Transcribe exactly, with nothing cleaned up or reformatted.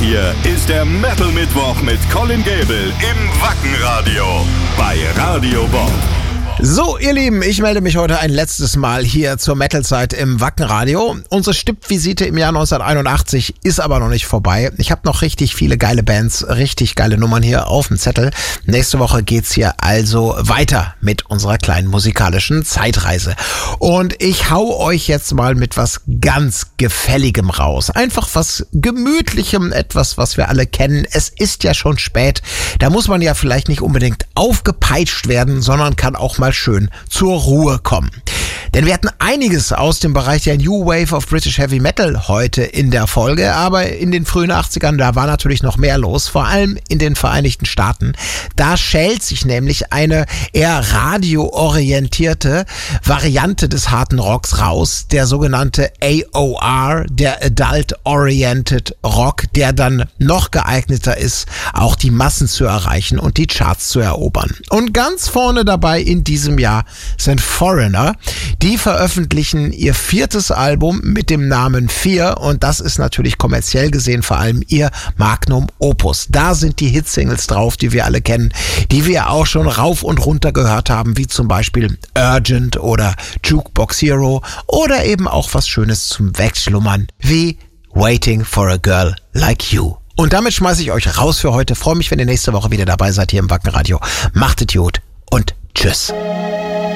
hier ist der Metal Mittwoch mit Colin Gable im Wackenradio bei Radio Bob. So, ihr Lieben, ich melde mich heute ein letztes Mal hier zur Metal-Zeit im Wackenradio. Unsere Stippvisite im Jahr neunzehnhunderteinundachtzig ist aber noch nicht vorbei. Ich habe noch richtig viele geile Bands, richtig geile Nummern hier auf dem Zettel. Nächste Woche geht's hier also weiter mit unserer kleinen musikalischen Zeitreise. Und ich hau euch jetzt mal mit was ganz Gefälligem raus. Einfach was Gemütlichem, etwas, was wir alle kennen. Es ist ja schon spät. Da muss man ja vielleicht nicht unbedingt aufgepeitscht werden, sondern kann auch mal schön zur Ruhe kommen. Denn wir hatten einiges aus dem Bereich der New Wave of British Heavy Metal heute in der Folge, aber in den frühen achtzigern, da war natürlich noch mehr los, vor allem in den Vereinigten Staaten. Da schält sich nämlich eine eher radioorientierte Variante des harten Rocks raus, der sogenannte A O R, der Adult Oriented Rock, der dann noch geeigneter ist, auch die Massen zu erreichen und die Charts zu erobern. Und ganz vorne dabei in diesem Jahr sind Foreigner. Die veröffentlichen ihr viertes Album mit dem Namen vier und das ist natürlich kommerziell gesehen vor allem ihr Magnum Opus. Da sind die Hitsingles drauf, die wir alle kennen, die wir auch schon rauf und runter gehört haben, wie zum Beispiel Urgent oder Jukebox Hero oder eben auch was Schönes zum Wegschlummern wie Waiting for a Girl Like You. Und damit schmeiße ich euch raus für heute. Freue mich, wenn ihr nächste Woche wieder dabei seid hier im Wackenradio. Macht es gut und tschüss.